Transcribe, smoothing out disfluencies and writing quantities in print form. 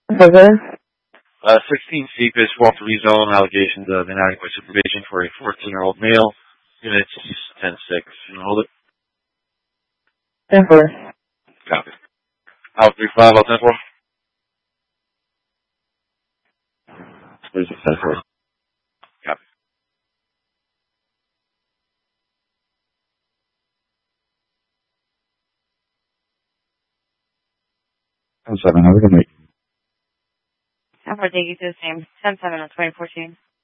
Okay. 16 Cephas, Walter Rezone, allegations of inadequate supervision for a 14-year-old male. Units 10-6. You hold it? 10-4. Copy. Out 3-5, out 10-4. Where's the 10-4? Copy. 10-7, have a good night. I'll take you to the same. 10-7 on 2014.